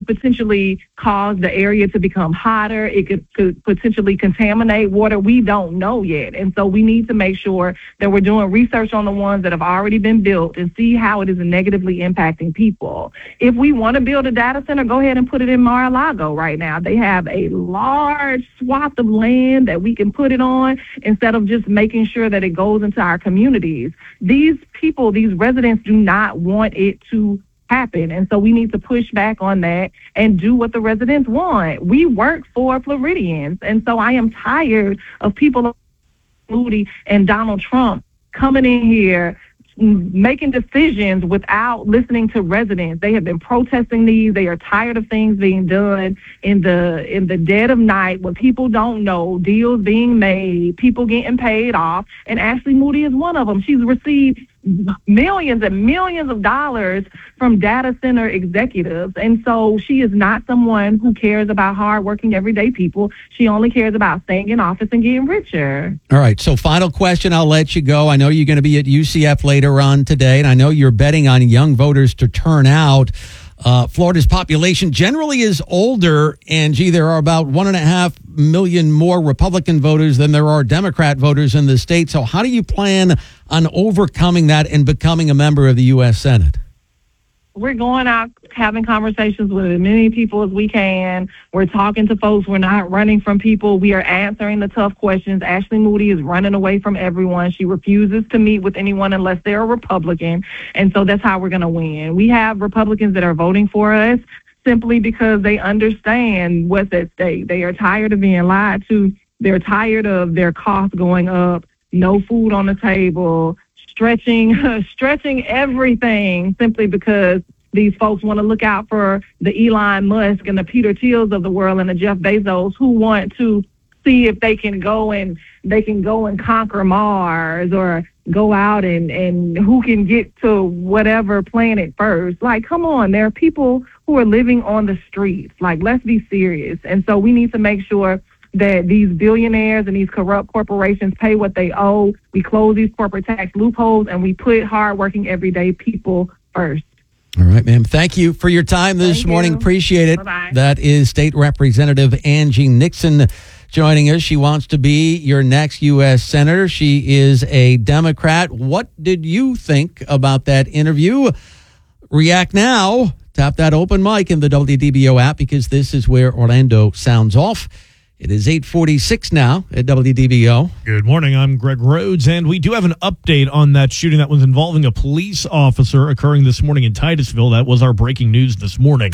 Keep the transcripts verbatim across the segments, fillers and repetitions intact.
potentially cause the area to become hotter. It could, could potentially contaminate water. We don't know yet. And so we need to make sure that we're doing research on the ones that have already been built and see how it is negatively impacting people. If we want to build a data center, go ahead and put it in Mar-a-Lago right now. They have a large swath of land that we can put it on instead of just making sure that it goes into our communities. These people, these residents do not want it to happen. And so we need to push back on that and do what the residents want. We work for Floridians. And so I am tired of people like Moody and Donald Trump coming in here making decisions without listening to residents. They have been protesting these. They are tired of things being done in the in the dead of night when people don't know, deals being made, people getting paid off. And Ashley Moody is one of them. She's received millions and millions of dollars from data center executives. And so she is not someone who cares about hardworking everyday people. She only cares about staying in office and getting richer. All right. So final question, I'll let you go. I know you're going to be at U C F later on today, and I know you're betting on young voters to turn out. Uh, Florida's population generally is older, and gee, there are about one and a half million more Republican voters than there are Democrat voters in the state. So how do you plan on overcoming that and becoming a member of the U S Senate? We're going out having conversations with as many people as we can. We're talking to folks. We're not running from people. We are answering the tough questions. Ashley Moody is running away from everyone. She refuses to meet with anyone unless they're a Republican. And so that's how we're going to win. We have Republicans that are voting for us simply because they understand what's at stake. They are tired of being lied to. They're tired of their costs going up, no food on the table, stretching stretching everything simply because these folks want to look out for the Elon Musk and the Peter Thiels of the world and the Jeff Bezos who want to see if they can go and they can go and conquer Mars or go out and, and who can get to whatever planet first. Like, come on, there are people who are living on the streets. Like, let's be serious. And so we need to make sure that these billionaires and these corrupt corporations pay what they owe. We close these corporate tax loopholes, and we put hardworking, everyday people first. All right, ma'am. Thank you for your time this Thank morning. you. Appreciate it. Bye-bye. That is State Representative Angie Nixon joining us. She wants to be your next U S Senator. She is a Democrat. What did you think about that interview? React now. Tap that open mic in the W D B O app because this is where Orlando sounds off. It is eight forty-six now at W D B O. Good morning. I'm Greg Rhodes, and we do have an update on that shooting that was involving a police officer occurring this morning in Titusville. That was our breaking news this morning.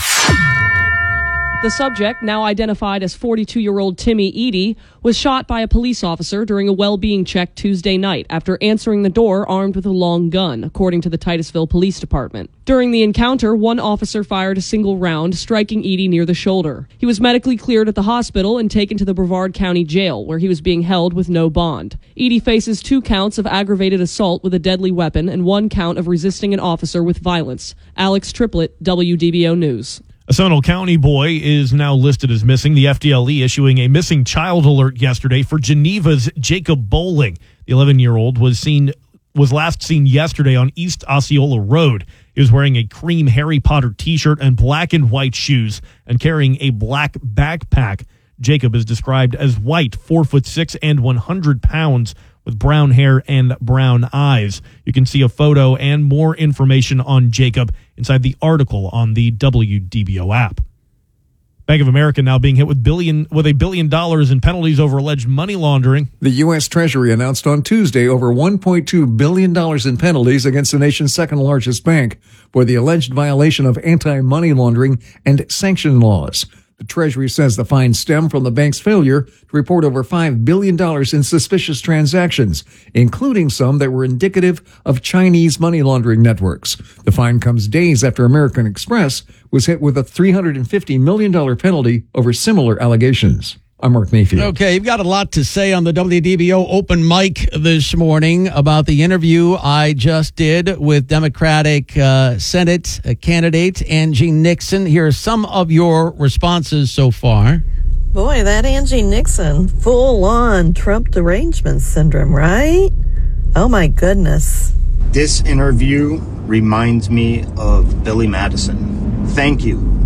The subject, now identified as forty-two-year-old Timmy Eady, was shot by a police officer during a well-being check Tuesday night after answering the door armed with a long gun, according to the Titusville Police Department. During the encounter, one officer fired a single round, striking Eady near the shoulder. He was medically cleared at the hospital and taken to the Brevard County Jail, where he was being held with no bond. Eady faces two counts of aggravated assault with a deadly weapon and one count of resisting an officer with violence. Alex Triplett, W D B O News. A Seminole County boy is now listed as missing. The F D L E issuing a missing child alert yesterday for Geneva's Jacob Bowling. The eleven-year-old was seen was last seen yesterday on East Osceola Road. He was wearing a cream Harry Potter t-shirt and black and white shoes and carrying a black backpack. Jacob is described as white, four foot six and one hundred pounds, with brown hair and brown eyes. You can see a photo and more information on Jacob inside the article on the W D B O app. Bank of America now being hit with billion with a billion dollars in penalties over alleged money laundering. The U S. Treasury announced on Tuesday over one point two billion dollars in penalties against the nation's second largest bank for the alleged violation of anti-money laundering and sanction laws. The Treasury says the fines stem from the bank's failure to report over five billion dollars in suspicious transactions, including some that were indicative of Chinese money laundering networks. The fine comes days after American Express was hit with a three hundred fifty million dollars penalty over similar allegations. I'm Mark Mayfield. Okay, you've got a lot to say on the W D B O open mic this morning about the interview I just did with Democratic uh, Senate candidate Angie Nixon. Here are some of your responses so far. Boy, that Angie Nixon, full-on Trump derangement syndrome, right? Oh, my goodness. This interview reminds me of Billy Madison. Thank you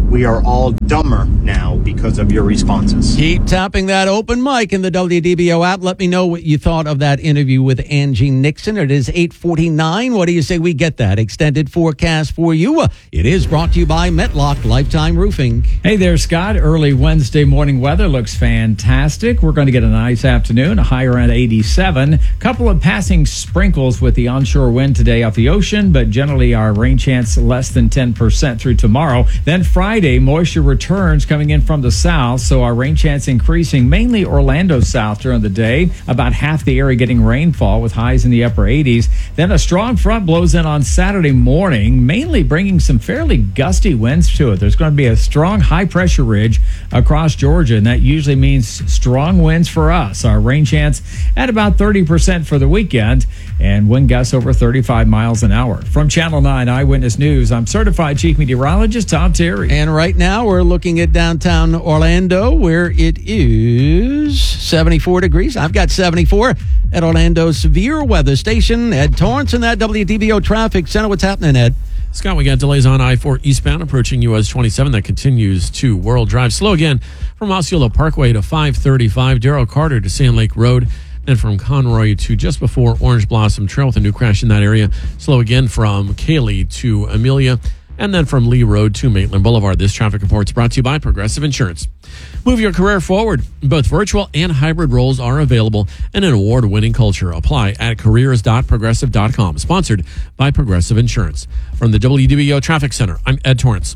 we are all dumber now because of your responses. Keep tapping that open mic in the W D B O app. Let me know what you thought of that interview with Angie Nixon. It is eight forty-nine. What do you say we get that extended forecast for you? It is brought to you by Metlock Lifetime Roofing. Hey there, Scott. Early Wednesday morning weather looks fantastic. We're going to get a nice afternoon, a high around eighty-seven. Couple of passing sprinkles with the onshore wind today off the ocean, but generally our rain chance less than ten percent through tomorrow. Then Friday, moisture returns coming in from the south, so our rain chance increasing, mainly Orlando south during the day. About half the area getting rainfall with highs in the upper eighties. Then a strong front blows in on Saturday morning, mainly bringing some fairly gusty winds to it. There's going to be a strong high-pressure ridge across Georgia, and that usually means strong winds for us. Our rain chance at about thirty percent for the weekend, and wind gusts over thirty-five miles an hour. From Channel nine Eyewitness News, I'm Certified Chief Meteorologist Tom Terry. And right now we're looking at downtown Orlando, where it is seventy-four degrees. I've got seventy-four at Orlando's severe weather station. Ed Torrance in that W D B O Traffic Center. What's happening, Ed? Scott, we got delays on I four eastbound approaching U S twenty-seven. That continues to World Drive. Slow again from Osceola Parkway to five thirty-five, Darrell Carter to Sand Lake Road. Then from Conroy to just before Orange Blossom Trail with a new crash in that area. Slow again from Cayley to Amelia. And then from Lee Road to Maitland Boulevard. This traffic report is brought to you by Progressive Insurance. Move your career forward. Both virtual and hybrid roles are available, and an award-winning culture. Apply at careers dot progressive dot com. Sponsored by Progressive Insurance. From the W D B O Traffic Center, I'm Ed Torrance.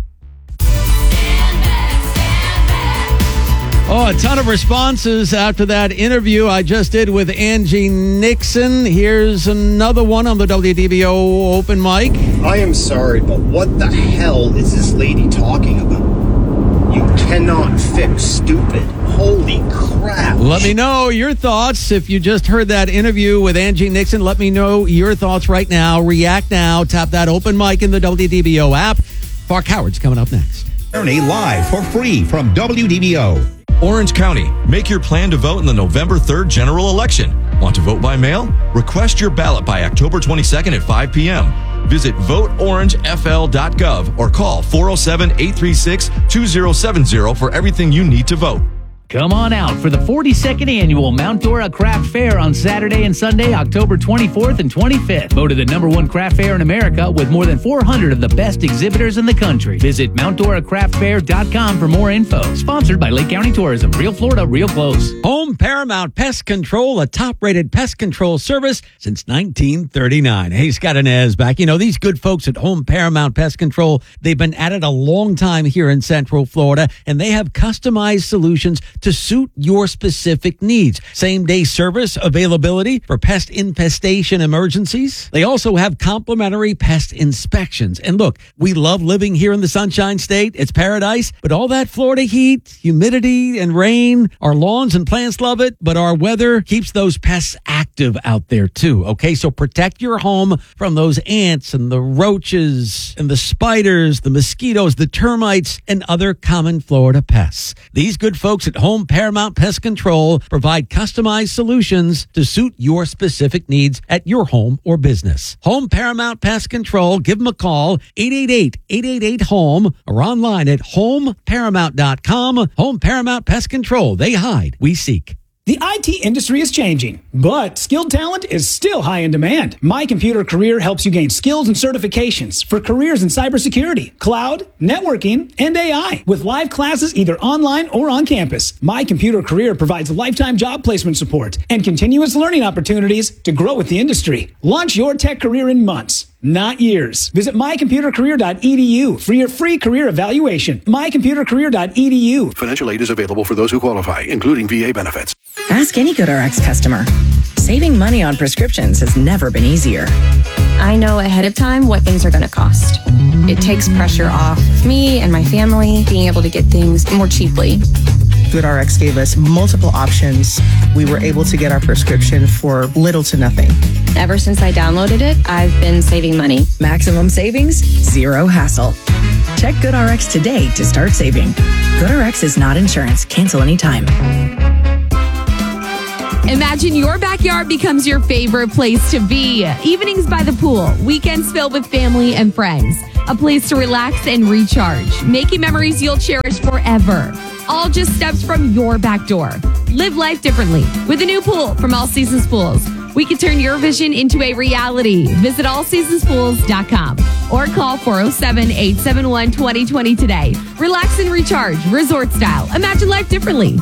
Oh, a ton of responses after that interview I just did with Angie Nixon. Here's another one on the W D B O open mic. I am sorry, but what the hell is this lady talking about? You cannot fix stupid. Holy crap. Let me know your thoughts. If you just heard that interview with Angie Nixon, let me know your thoughts right now. React now. Tap that open mic in the W D B O app. Clark Howard's coming up next. Ernie live for free from W D B O. Orange County, make your plan to vote in the November third general election. Want to vote by mail? Request your ballot by October twenty-second at five p.m. Visit vote orange f l dot gov or call four oh seven, eight three six, two oh seven oh for everything you need to vote. Come on out for the forty-second annual Mount Dora Craft Fair on Saturday and Sunday, October twenty-fourth and twenty-fifth. Voted the number one craft fair in America with more than four hundred of the best exhibitors in the country. Visit mount dora craft fair dot com for more info. Sponsored by Lake County Tourism. Real Florida, real close. Home Paramount Pest Control, a top-rated pest control service since nineteen thirty-nine. Hey, Scott and Ez back. You know, these good folks at Home Paramount Pest Control, they've been at it a long time here in Central Florida, and they have customized solutions to suit your specific needs. Same-day service availability for pest infestation emergencies. They also have complimentary pest inspections. And look, we love living here in the Sunshine State. It's paradise. But all that Florida heat, humidity, and rain, our lawns and plants love it, but our weather keeps those pests active out there too. Okay, so protect your home from those ants and the roaches and the spiders, the mosquitoes, the termites, and other common Florida pests. These good folks at Home Paramount Pest Control provide customized solutions to suit your specific needs at your home or business. Home Paramount Pest Control. Give them a call, eight eight eight, eight eight eight, home, or online at home paramount dot com. Home Paramount Pest Control. They hide, we seek. The I T industry is changing, but skilled talent is still high in demand. My Computer Career helps you gain skills and certifications for careers in cybersecurity, cloud, networking, and A I with live classes either online or on campus. My Computer Career provides lifetime job placement support and continuous learning opportunities to grow with the industry. Launch your tech career in months, not years. Visit my computer career dot e d u for your free career evaluation. my computer career dot e d u. Financial aid is available for those who qualify, including V A benefits. Ask any GoodRx customer. Saving money on prescriptions has never been easier. I know ahead of time what things are going to cost. It takes pressure off me and my family being able to get things more cheaply. GoodRx gave us multiple options. We were able to get our prescription for little to nothing. Ever since I downloaded it, I've been saving money. Maximum savings, zero hassle. Check GoodRx today to start saving. GoodRx is not insurance. Cancel anytime. Imagine your backyard becomes your favorite place to be. Evenings by the pool, weekends filled with family and friends. a place to relax and recharge, making memories you'll cherish forever. All just steps from your back door. Live life differently with a new pool from All Seasons Pools. We can turn your vision into a reality. Visit all seasons pools dot com or call four oh seven, eight seven one, two oh two oh today. Relax and recharge, resort style. Imagine life differently.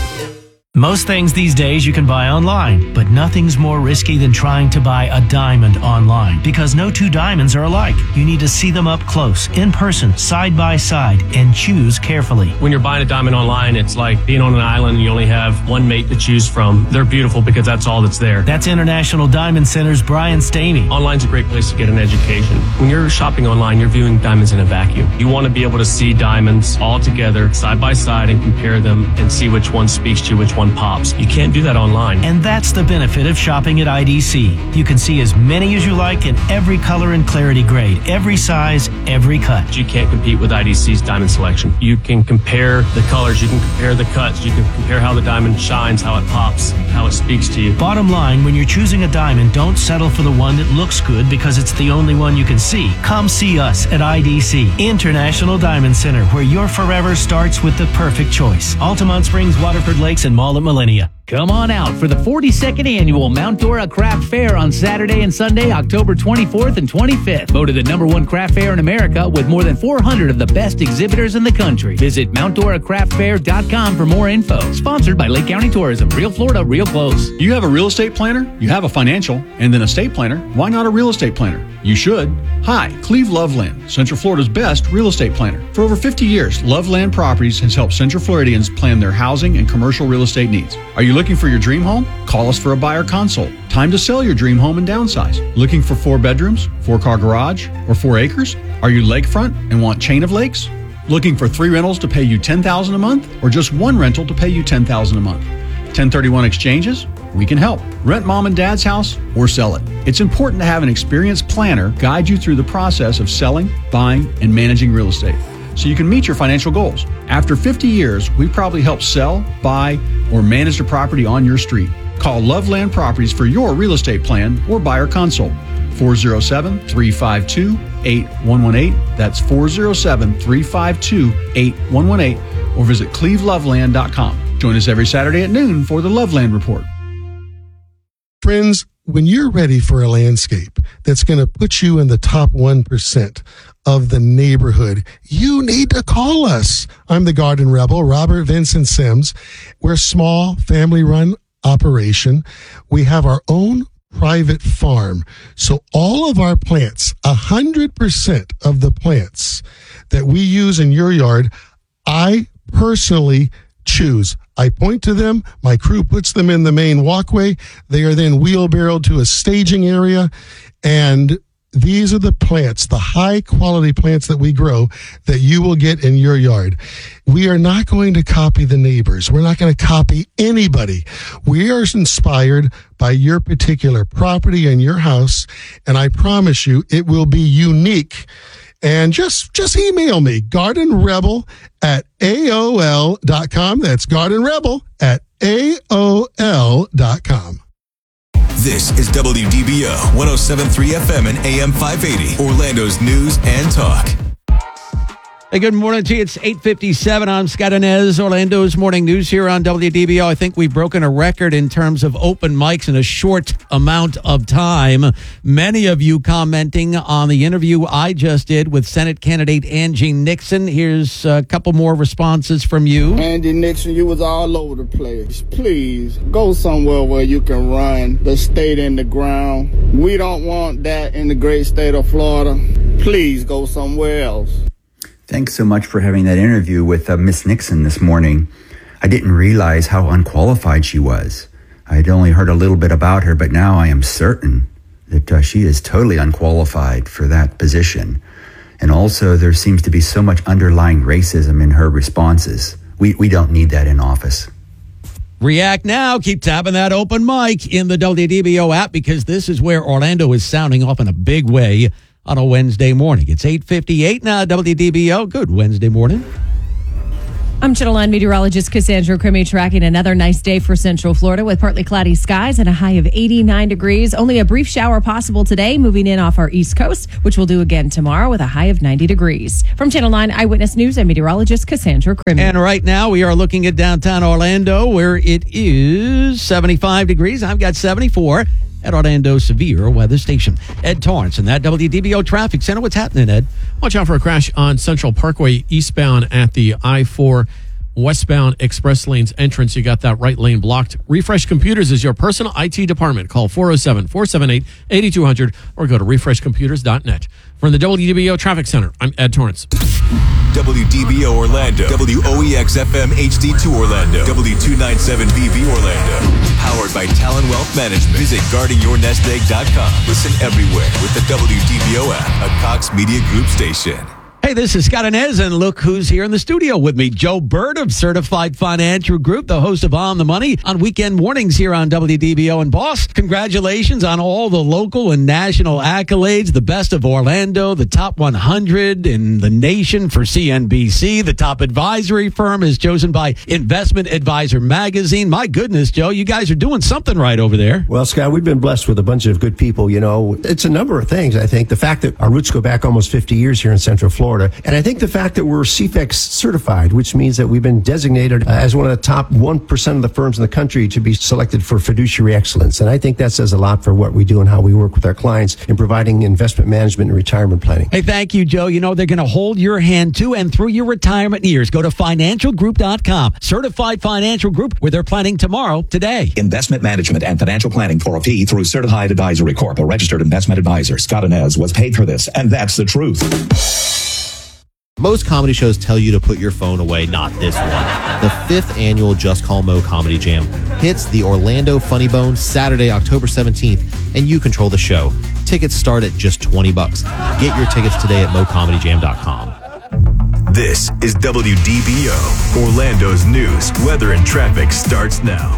Most things these days you can buy online, but nothing's more risky than trying to buy a diamond online because no two diamonds are alike. You need to see them up close, in person, side by side, and choose carefully. When you're buying a diamond online, it's like being on an island and you only have one mate to choose from. They're beautiful because that's all that's there. That's International Diamond Center's Brian Stamey. Online's a great place to get an education. When you're shopping online, you're viewing diamonds in a vacuum. You want to be able to see diamonds all together, side by side, and compare them and see which one speaks to you, which one pops. You can't do that online. And that's the benefit of shopping at I D C. You can see as many as you like in every color and clarity grade, every size, every cut. You can't compete with I D C's diamond selection. You can compare the colors, you can compare the cuts, you can compare how the diamond shines, how it pops, how it speaks to you. Bottom line, when you're choosing a diamond, don't settle for the one that looks good because it's the only one you can see. Come see us at I D C, International Diamond Center, where your forever starts with the perfect choice. Altamont Springs, Waterford Lakes, and Mall at Millennia. Come on out for the forty-second annual Mount Dora Craft Fair on Saturday and Sunday, October twenty-fourth and twenty-fifth. Voted the number one craft fair in America with more than four hundred of the best exhibitors in the country. Visit mount dora craft fair dot com for more info. Sponsored by Lake County Tourism. Real Florida, real close. You have a real estate planner? You have a financial, and then a estate planner. Why not a real estate planner? You should. Hi, Cleve Loveland, Central Florida's best real estate planner. For over fifty years, Loveland Properties has helped Central Floridians plan their housing and commercial real estate needs. Are you looking for your dream home? Call us for a buyer consult. Time to sell your dream home and downsize. Looking for four bedrooms, four-car garage, or four acres? Are you lakefront and want chain of lakes? Looking for three rentals to pay you ten thousand dollars a month, or just one rental to pay you ten thousand dollars a month? ten thirty-one exchanges? We can help. Rent mom and dad's house or sell it. It's important to have an experienced planner guide you through the process of selling, buying, and managing real estate so you can meet your financial goals. After fifty years, we probably help sell, buy, or manage the property on your street. Call Loveland Properties for your real estate plan or buyer consult. four oh seven, three five two, eight one one eight. That's four oh seven, three five two, eight one one eight. Or visit cleve loveland dot com. Join us every Saturday at noon for the Loveland Report. Friends, when you're ready for a landscape that's going to put you in the top one percent of the neighborhood, you need to call us. I'm the Garden Rebel, Robert Vincent Sims. We're a small, family-run operation. We have our own private farm. So all of our plants, one hundred percent of the plants that we use in your yard, I personally choose. I point to them. My crew puts them in the main walkway. They are then wheelbarrowed to a staging area. And these are the plants, the high quality plants that we grow that you will get in your yard. We are not going to copy the neighbors. We're not going to copy anybody. We are inspired by your particular property and your house. And I promise you it will be unique. And just, just email me, gardenrebel at A O L dot com. That's gardenrebel at A O L dot com. This is W D B O one oh seven point three F M and A M five eighty, Orlando's news and talk. Hey, good morning to you. It's eight fifty-seven. I'm Scott Inez, Orlando's morning news here on W D B O. I think we've broken a record in terms of open mics in a short amount of time. Many of you commenting on the interview I just did with Senate candidate Angie Nixon. Here's a couple more responses from you. Angie Nixon, you was all over the place. Please go somewhere where you can run the state in the ground. We don't want that in the great state of Florida. Please go somewhere else. Thanks so much for having that interview with uh, Miss Nixon this morning. I didn't realize how unqualified she was. I had only heard a little bit about her, but now I am certain that uh, she is totally unqualified for that position. And also, there seems to be so much underlying racism in her responses. We, we don't need that in office. React now. Keep tapping that open mic in the W D B O app because this is where Orlando is sounding off in a big way on a Wednesday morning. It's eight fifty-eight now, W D B O. Good Wednesday morning. I'm Channel nine meteorologist Cassandra Crimmy tracking another nice day for Central Florida with partly cloudy skies and a high of eighty-nine degrees. Only a brief shower possible today, moving in off our east coast, which we'll do again tomorrow with a high of ninety degrees. From Channel nine Eyewitness News, I'm meteorologist Cassandra Crimmy. And right now we are looking at downtown Orlando where it is seventy-five degrees. I've got seventy-four at Orlando Severe Weather Station. Ed Torrance in that W D B O Traffic Center. What's happening, Ed? Watch out for a crash on Central Parkway eastbound at the I four westbound express lanes entrance. You got that right lane blocked. Refresh Computers is your personal I T department. Call four oh seven, four seven eight, eight two zero zero or go to refresh computers dot net. From the W D B O Traffic Center, I'm Ed Torrance. W D B O Orlando, W O E X F M H D two Orlando, W two ninety-seven B V Orlando. Powered by Talon Wealth Management. Visit guarding your nest egg dot com. Listen everywhere with the W D B O app, a Cox Media Group station. Hey, this is Scott Inez, and look who's here in the studio with me. Joe Bird of Certified Financial Group, the host of On the Money on weekend mornings here on W D B O. And boss, congratulations on all the local and national accolades. The best of Orlando, the top one hundred in the nation for C N B C. The top advisory firm is chosen by Investment Advisor Magazine. My goodness, Joe, you guys are doing something right over there. Well, Scott, we've been blessed with a bunch of good people. You know, it's a number of things, I think. The fact that our roots go back almost fifty years here in Central Florida. And I think the fact that we're C F E X certified, which means that we've been designated as one of the top one percent of the firms in the country to be selected for fiduciary excellence. And I think that says a lot for what we do and how we work with our clients in providing investment management and retirement planning. Hey, thank you, Joe. You know, they're going to hold your hand to and through your retirement years. Go to financial group dot com. Certified Financial Group, where they're planning tomorrow, today. Investment management and financial planning for a fee through Certified Advisory Corp, a registered investment advisor. Scott Inez was paid for this, and that's the truth. Most comedy shows tell you to put your phone away, not this one. The fifth annual Just Call Mo Comedy Jam hits the Orlando Funny Bone Saturday, October seventeenth, and you control the show. Tickets start at just twenty bucks. Get your tickets today at mo comedy jam dot com. This is W D B O. Orlando's news, weather, and traffic starts now.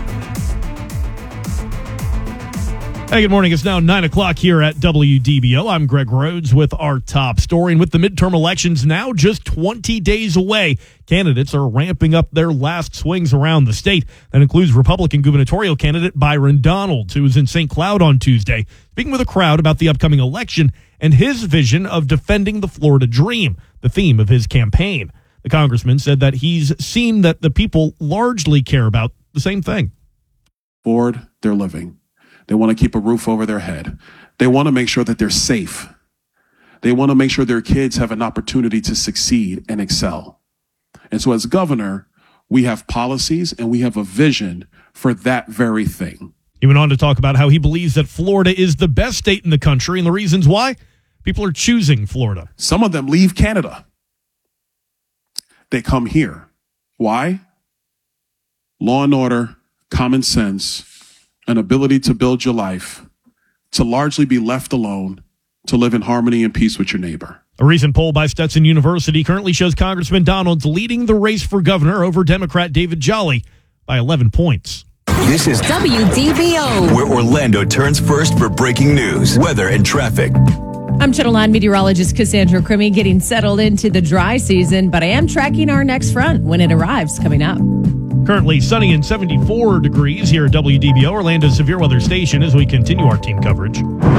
Hey, good morning. It's now nine o'clock here at W D B O. I'm Greg Rhodes with our top story. And with the midterm elections now just twenty days away, candidates are ramping up their last swings around the state. That includes Republican gubernatorial candidate Byron Donalds, who was in Saint Cloud on Tuesday, speaking with a crowd about the upcoming election and his vision of defending the Florida dream, the theme of his campaign. The congressman said that he's seen that the people largely care about the same thing. Afford their living. They want to keep a roof over their head. They want to make sure that they're safe. They want to make sure their kids have an opportunity to succeed and excel. And so as governor, we have policies and we have a vision for that very thing. He went on to talk about how he believes that Florida is the best state in the country and the reasons why people are choosing Florida. Some of them leave Canada. They come here. Why? Law and order, common sense, an ability to build your life, to largely be left alone, to live in harmony and peace with your neighbor. A recent poll by Stetson University currently shows Congressman Donalds leading the race for governor over Democrat David Jolly by eleven points. This is W D B O, where Orlando turns first for breaking news, weather, and traffic. I'm Channel nine meteorologist Cassandra Crimmy, getting settled into the dry season, but I am tracking our next front when it arrives coming up. Currently sunny and seventy-four degrees here at W D B O, Orlando's Severe Weather Station, as we continue our team coverage.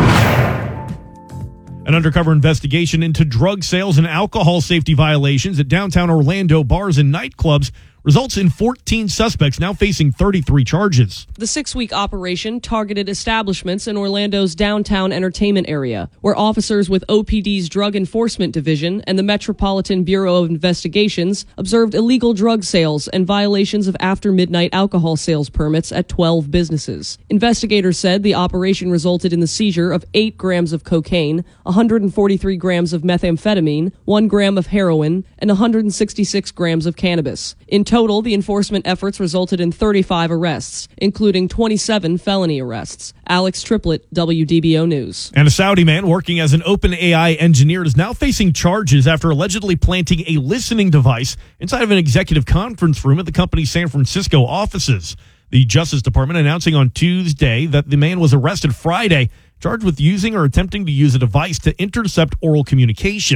An undercover investigation into drug sales and alcohol safety violations at downtown Orlando bars and nightclubs results in fourteen suspects now facing thirty-three charges. The six-week operation targeted establishments in Orlando's downtown entertainment area, where officers with O P D's Drug Enforcement Division and the Metropolitan Bureau of Investigations observed illegal drug sales and violations of after-midnight alcohol sales permits at twelve businesses. Investigators said the operation resulted in the seizure of eight grams of cocaine, one hundred forty-three grams of methamphetamine, one gram of heroin, and one hundred sixty-six grams of cannabis. In total, the enforcement efforts resulted in thirty-five arrests, including twenty-seven felony arrests. Alex Triplett, W D B O News. And a Saudi man working as an OpenAI engineer is now facing charges after allegedly planting a listening device inside of an executive conference room at the company's San Francisco offices. The Justice Department announcing on Tuesday that the man was arrested Friday, charged with using or attempting to use a device to intercept oral communication.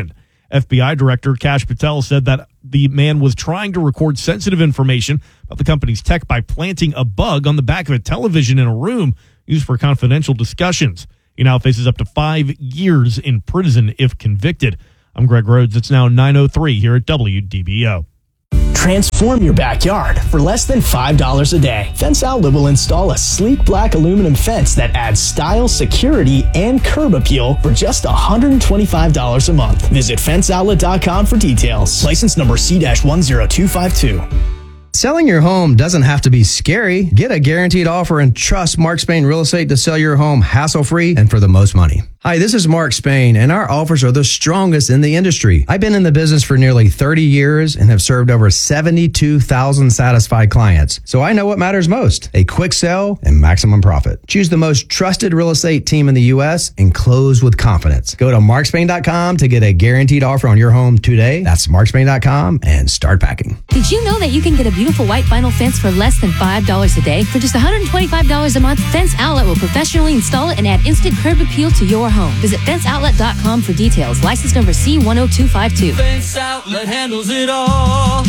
F B I Director Kash Patel said that the man was trying to record sensitive information about the company's tech by planting a bug on the back of a television in a room used for confidential discussions. He now faces up to five years in prison if convicted. I'm Greg Rhodes. It's now nine oh three here at W D B O. Transform your backyard for less than five dollars a day. Fence Outlet will install a sleek black aluminum fence that adds style, security, and curb appeal for just one hundred twenty-five dollars a month. Visit fence outlet dot com for details. License number C one zero two five two. Selling your home doesn't have to be scary. Get a guaranteed offer and trust Mark Spain Real Estate to sell your home hassle-free and for the most money. Hi, this is Mark Spain, and our offers are the strongest in the industry. I've been in the business for nearly thirty years and have served over seventy-two thousand satisfied clients. So I know what matters most, a quick sale and maximum profit. Choose the most trusted real estate team in the U S and close with confidence. Go to mark spain dot com to get a guaranteed offer on your home today. That's mark spain dot com and start packing. Did you know that you can get a beautiful white vinyl fence for less than five dollars a day? For just one hundred twenty-five dollars a month, Fence Outlet will professionally install it and add instant curb appeal to your home. Visit fence outlet dot com for details. License number C one oh two five two. Fence Outlet handles it all.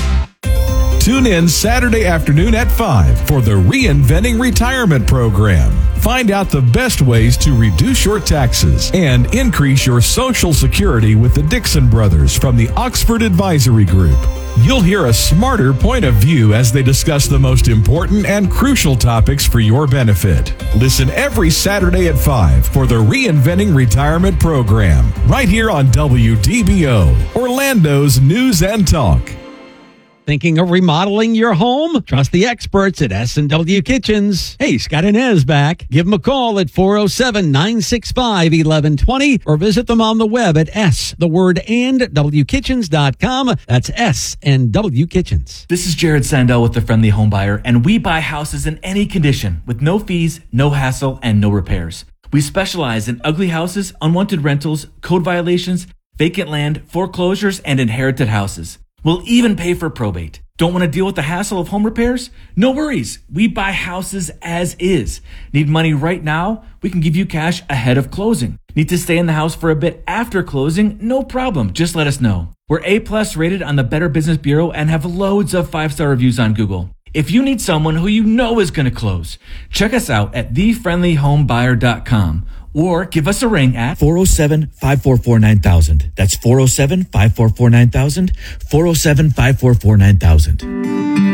Tune in Saturday afternoon at five for the Reinventing Retirement Program. Find out the best ways to reduce your taxes and increase your Social Security with the Dixon Brothers from the Oxford Advisory Group. You'll hear a smarter point of view as they discuss the most important and crucial topics for your benefit. Listen every Saturday at five for the Reinventing Retirement Program, right here on W D B O, Orlando's News and Talk. Thinking of remodeling your home? Trust the experts at S and W Kitchens. Hey, Scott and Ez back. Give them a call at four oh seven, nine six five, one one two zero or visit them on the web at S, the word and, W kitchens dot com. That's S and W Kitchens. This is Jared Sandell with The Friendly Home Buyer, and we buy houses in any condition with no fees, no hassle, and no repairs. We specialize in ugly houses, unwanted rentals, code violations, vacant land, foreclosures, and inherited houses. We'll even pay for probate. Don't want to deal with the hassle of home repairs? No worries. We buy houses as is. Need money right now? We can give you cash ahead of closing. Need to stay in the house for a bit after closing? No problem. Just let us know. We're A-plus rated on the Better Business Bureau and have loads of five-star reviews on Google. If you need someone who you know is going to close, check us out at the friendly home buyer dot com. Or give us a ring at four oh seven, five four four, nine thousand. That's four oh seven, five four four, nine thousand, four oh seven, five four four, nine thousand.